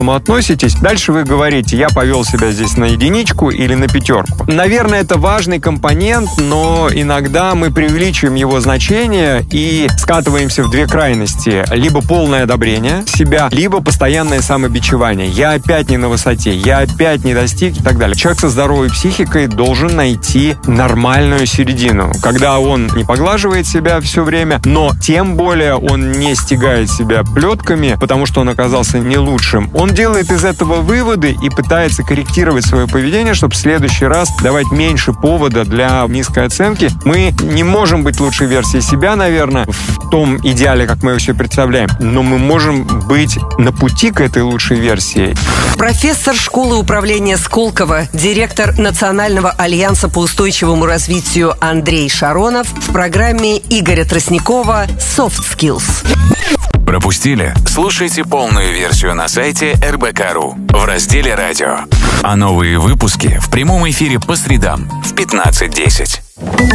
относитесь. Дальше вы говорите: я повел себя здесь на единичку или на пятерку. Наверное, это важный компонент, но иногда мы преувеличиваем его значение и скатываемся в две крайности. Либо полное одобрение себя, либо постоянное самобичевание. Я опять не на высоте, я опять не достиг и так далее. Человек со здоровой психикой должен найти нормальную середину, когда он не поглаживает себя все время, но тем более он не стягает себя плетками, потому что он оказался не лучшим. Он делает из этого выводы и пытается корректировать свое поведение, чтобы в следующий раз давать меньше повода для низкой оценки. Мы не можем быть лучшей версией себя, наверное, в том идеале, как мы его себе представляем, но мы можем быть на пути к этой лучшей версии. Профессор школы управления Сколково, директор Национального альянса по устойчивому развитию Андрей Шаронов в программе Игоря Тростникова «Soft Skills». Пропустили? Слушайте полную версию на сайте РБК.ру в разделе «Радио». А новые выпуски в прямом эфире по средам в 15:10.